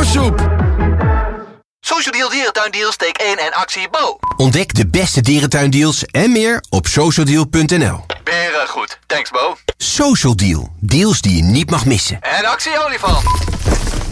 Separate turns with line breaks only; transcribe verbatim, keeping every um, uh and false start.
Dierensoep.
Social Deal Dierentuindeals, steek één en actie Bo.
Ontdek de beste dierentuindeals en meer op socialdeal punt n l.
Beren goed. Thanks Bo.
Social Deal. Deals die je niet mag missen.
En actie olifant.